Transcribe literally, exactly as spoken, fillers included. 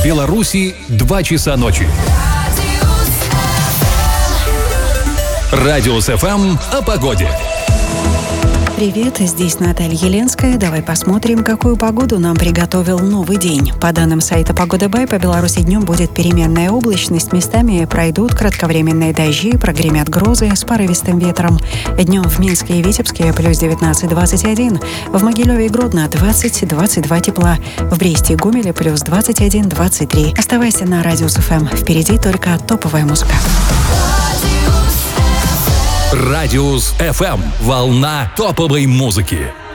Беларуси два часа ночи. Радиус эф эм о погоде. Привет, здесь Наталья Еленская. Давай посмотрим, какую погоду нам приготовил новый день. По данным сайта Погода Бай, по Беларуси днем будет переменная облачность. Местами пройдут кратковременные дожди, прогремят грозы с порывистым ветром. Днем в Минске и Витебске плюс девятнадцать - двадцать один. В Могилеве и Гродно двадцать - двадцать два тепла. В Бресте и Гомеле плюс двадцать один - двадцать три. Оставайся на Радиус эф эм. Впереди только топовая музыка. Радиус эф эм. Волна топовой музыки.